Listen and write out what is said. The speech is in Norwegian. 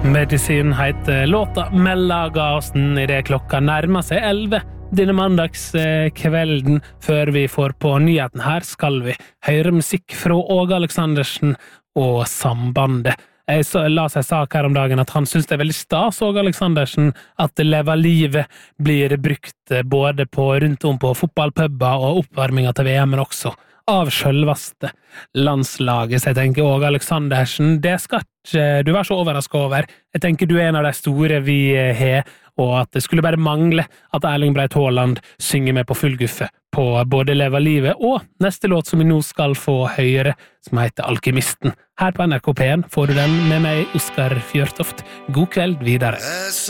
Medisin heter låta Mellagasen I det klokka nærmer seg 11 denne mandagskvelden. Før vi får på nyheten her skal vi høre musikk fra Åge Aleksandersen og Sambandet. Jeg la seg sak her om dagen at han synes det veldig stas, Åge Aleksandersen, at Leva livet blir brukt både på rundt om på fotballpubber og oppvarminga til VM, men også av selveste landslaget. Så jeg tenker, Åge Aleksandersen, det skal ikke du være så overrasket over. Jeg tenker du en av de store vi har, og at det skulle bare mangle at Erling Braut Haaland synger med på full guffe på både Leva livet og neste låt som vi nå skal få høre, som heter Alkymisten. Her på NRK P1 får du den med meg, Oskar Fjørtoft. God kveld videre.